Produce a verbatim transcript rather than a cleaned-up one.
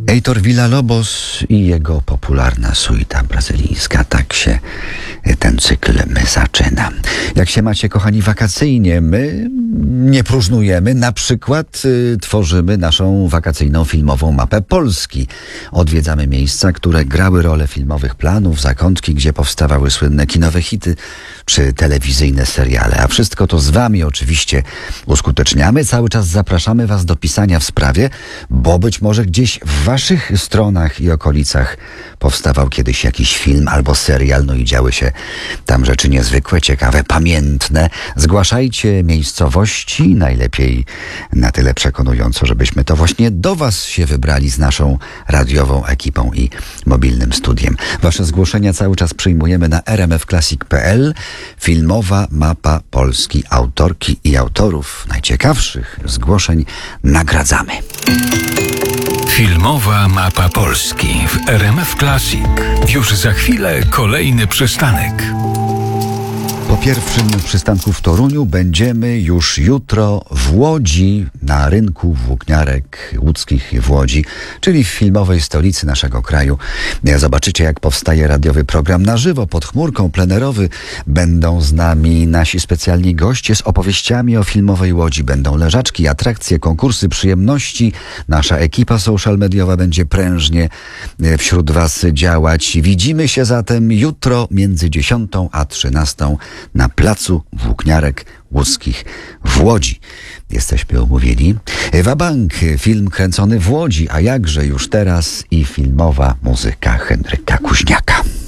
Heitor Villa-Lobos i jego popularna suita brazylijska. Tak się ten cykl my zaczyna. Jak się macie, kochani, wakacyjnie? My nie próżnujemy. Na przykład y, tworzymy naszą wakacyjną filmową mapę Polski. Odwiedzamy miejsca, które grały rolę filmowych planów, zakątki, gdzie powstawały słynne kinowe hity czy telewizyjne seriale. A wszystko to z wami oczywiście uskuteczniamy. Cały czas zapraszamy was do pisania w sprawie, bo być może gdzieś w waszych stronach i okolicach powstawał kiedyś jakiś film albo serial, no i działy się tam rzeczy niezwykłe, ciekawe, pamiętne. Zgłaszajcie miejscowości, najlepiej na tyle przekonująco, żebyśmy to właśnie do was się wybrali z naszą radiową ekipą i mobilnym studiem. Wasze zgłoszenia cały czas przyjmujemy na r m f classic kropka p l. Filmowa mapa Polski. Autorki i autorów najciekawszych zgłoszeń nagradzamy. Filmowa mapa Polski w R M F Classic. Już za chwilę kolejny przystanek. Po pierwszym przystanku w Toruniu będziemy już jutro w Łodzi, na rynku włókniarek łódzkich w Łodzi, czyli w filmowej stolicy naszego kraju. Zobaczycie, jak powstaje radiowy program na żywo, pod chmurką, plenerowy. Będą z nami nasi specjalni goście z opowieściami o filmowej Łodzi. Będą leżaczki, atrakcje, konkursy, przyjemności. Nasza ekipa social mediowa będzie prężnie wśród was działać. Widzimy się zatem jutro między dziesiątą a trzynastą na placu włókniarek łódzkich w Łodzi. Jesteśmy umówieni. Wabank, film kręcony w Łodzi, a jakże już teraz i filmowa muzyka Henryka Kuźniaka.